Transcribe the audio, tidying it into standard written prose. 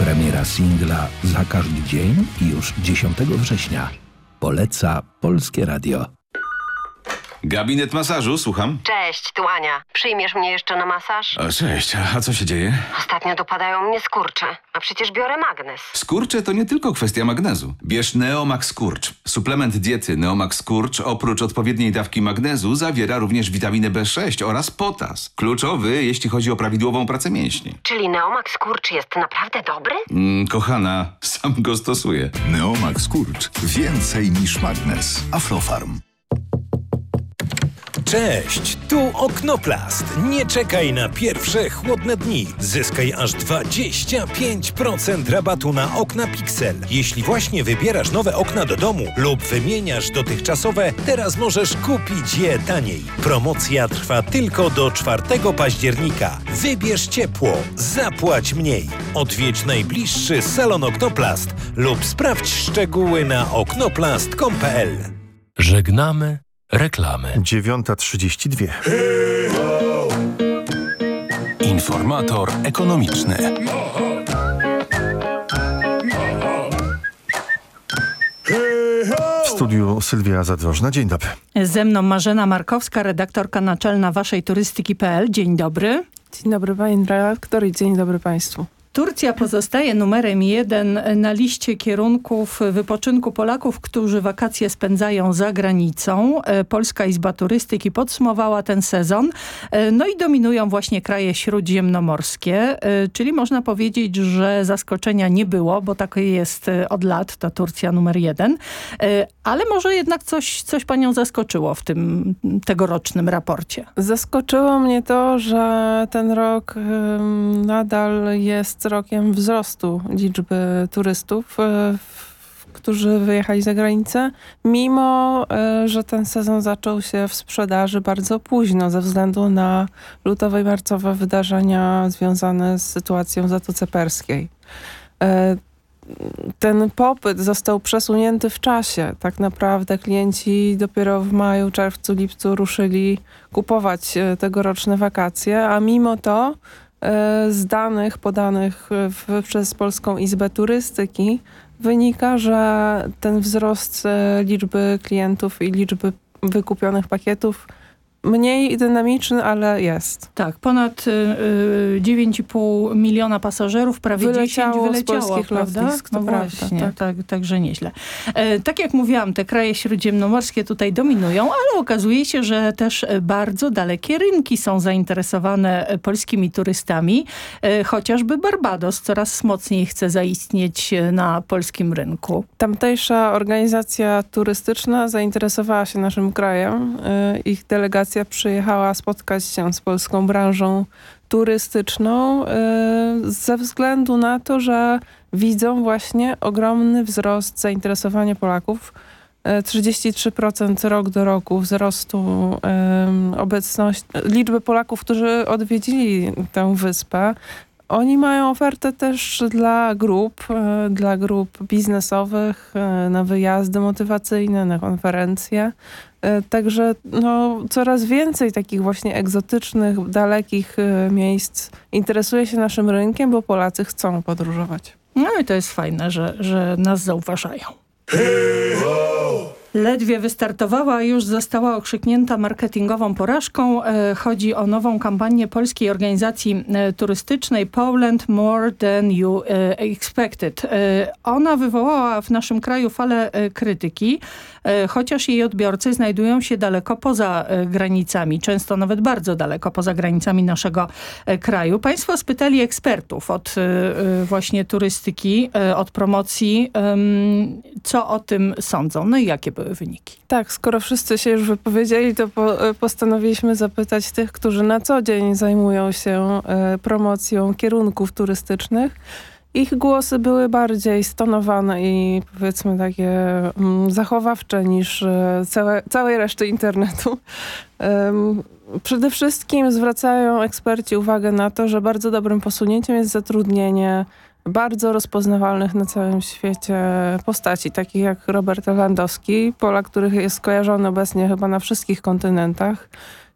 Premiera singla Za każdy dzień już 10 września. Poleca Polskie Radio. Gabinet masażu, słucham. Cześć, tu Ania. Przyjmiesz mnie jeszcze na masaż? O, cześć, a co się dzieje? Ostatnio dopadają mnie skurcze, a przecież biorę magnes. Skurcze to nie tylko kwestia magnezu. Bierz Neomax Skurcz. Suplement diety Neomax Skurcz oprócz odpowiedniej dawki magnezu zawiera również witaminę B6 oraz potas. Kluczowy, jeśli chodzi o prawidłową pracę mięśni. Czyli Neomax Skurcz jest naprawdę dobry? Kochana, sam go stosuję. Neomax Skurcz. Więcej niż magnes. Aflofarm. Cześć, tu Oknoplast. Nie czekaj na pierwsze chłodne dni. Zyskaj aż 25% rabatu na okna Pixel. Jeśli właśnie wybierasz nowe okna do domu lub wymieniasz dotychczasowe, teraz możesz kupić je taniej. Promocja trwa tylko do 4 października. Wybierz ciepło, zapłać mniej. Odwiedź najbliższy salon Oknoplast lub sprawdź szczegóły na oknoplast.com.pl. Żegnamy reklamy. 9:32. Informator ekonomiczny. W studiu Sylwia Zadrożna. Dzień dobry. Ze mną Marzena Markowska, redaktorka naczelna waszej turystyki.pl. Dzień dobry. Dzień dobry pani redaktor i dzień dobry państwu. Turcja pozostaje numerem 1 na liście kierunków wypoczynku Polaków, którzy wakacje spędzają za granicą. Polska Izba Turystyki podsumowała ten sezon. No i dominują właśnie kraje śródziemnomorskie, czyli można powiedzieć, że zaskoczenia nie było, bo tak jest od lat, ta Turcja numer 1. Ale może jednak coś panią zaskoczyło w tym tegorocznym raporcie. Zaskoczyło mnie to, że ten rok nadal jest rokiem wzrostu liczby turystów, którzy wyjechali za granicę, mimo że ten sezon zaczął się w sprzedaży bardzo późno ze względu na lutowe i marcowe wydarzenia związane z sytuacją w Zatoce Perskiej. Ten popyt został przesunięty w czasie. Tak naprawdę klienci dopiero w maju, czerwcu, lipcu ruszyli kupować tegoroczne wakacje, a mimo to z danych podanych przez Polską Izbę Turystyki wynika, że ten wzrost liczby klientów i liczby wykupionych pakietów mniej dynamiczny, ale jest. Tak, ponad 9,5 miliona pasażerów, prawie 10 wyleciało z polskich prawda? lotnisk, to no prawda, właśnie, także nieźle. Tak jak mówiłam, te kraje śródziemnomorskie tutaj dominują, ale okazuje się, że też bardzo dalekie rynki są zainteresowane polskimi turystami. Chociażby Barbados coraz mocniej chce zaistnieć na polskim rynku. Tamtejsza organizacja turystyczna zainteresowała się naszym krajem. Ich delegacja przyjechała spotkać się z polską branżą turystyczną ze względu na to, że widzą właśnie ogromny wzrost zainteresowania Polaków. 33% rok do roku wzrostu liczby Polaków, którzy odwiedzili tę wyspę. Oni mają ofertę też dla grup biznesowych, na wyjazdy motywacyjne, na konferencje. Także coraz więcej takich właśnie egzotycznych, dalekich miejsc interesuje się naszym rynkiem, bo Polacy chcą podróżować. No i to jest fajne, że nas zauważają. Ledwie wystartowała, a już została okrzyknięta marketingową porażką. Chodzi o nową kampanię polskiej organizacji turystycznej Poland More Than You Expected. Ona wywołała w naszym kraju falę krytyki, chociaż jej odbiorcy znajdują się daleko poza granicami, często nawet bardzo daleko poza granicami naszego kraju. Państwo spytali ekspertów od właśnie turystyki, od promocji, co o tym sądzą. No i jakie były wyniki? Tak, skoro wszyscy się już wypowiedzieli, to postanowiliśmy zapytać tych, którzy na co dzień zajmują się promocją kierunków turystycznych. Ich głosy były bardziej stonowane i powiedzmy takie zachowawcze niż całej reszty internetu. Przede wszystkim zwracają eksperci uwagę na to, że bardzo dobrym posunięciem jest zatrudnienie bardzo rozpoznawalnych na całym świecie postaci, takich jak Robert Lewandowski, Polak, który jest kojarzony obecnie chyba na wszystkich kontynentach